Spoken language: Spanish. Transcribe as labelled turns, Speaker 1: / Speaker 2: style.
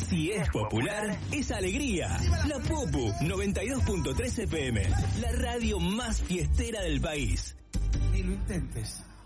Speaker 1: Si es popular, es alegría. La Popu 92.3 FM, la radio más fiestera del país.
Speaker 2: Ni lo intentes.